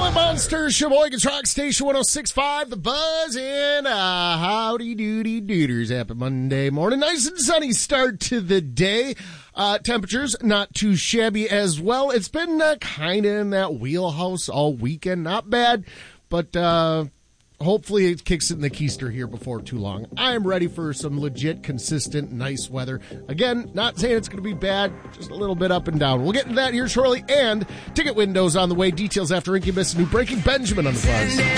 Monster Sheboygan's Rock Station 106.5, The Buzz, and howdy doody dooders. Happy Monday morning. Nice and sunny start to the day. Temperatures not too shabby as well. It's been kind of in that wheelhouse all weekend. Not bad, but hopefully it kicks it in the keister here before too long. I am ready for some legit, consistent, nice weather. Again, not saying it's going to be bad, just a little bit up and down. We'll get into that here shortly, and ticket windows on the way. Details after Incubus, new Breaking Benjamin on the Buzz.